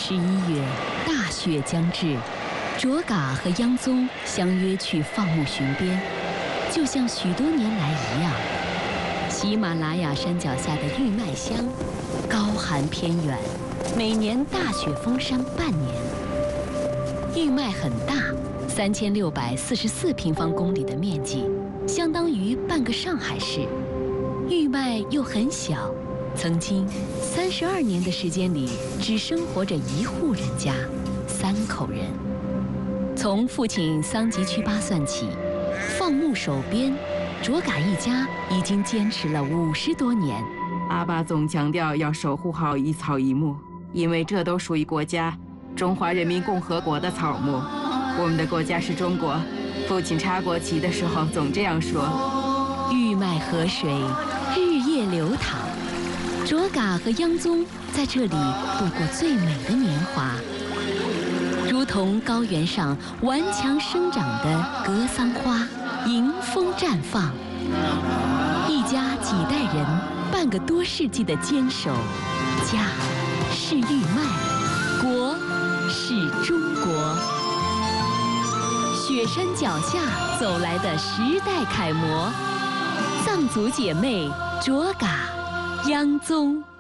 11月，大雪将至，卓嘎和央宗相约去放牧巡边，就像许多年来一样。喜马拉雅山脚下的玉麦乡，高寒偏远，每年大雪封山半年。玉麦很大，3644平方公里的面积，相当于半个上海市。玉麦又很小，曾经32年的时间里，只生活着1户人家，3口人。从父亲桑吉曲巴算起，放牧守边，卓嘎一家已经坚持了50多年。 阿爸总强调要守护好一草一木，因为这都属于国家中华人民共和国的草木。我们的国家是中国，父亲插国旗的时候总这样说。 玉麦河水日夜流淌，卓嘎和央宗在这里度过最美的年华，如同高原上顽强生长的格桑花，迎风绽放。一家几代人，半个多世纪的坚守，家是玉麦，国是中国。雪山脚下走来的时代楷模，藏族姐妹卓嘎、央宗。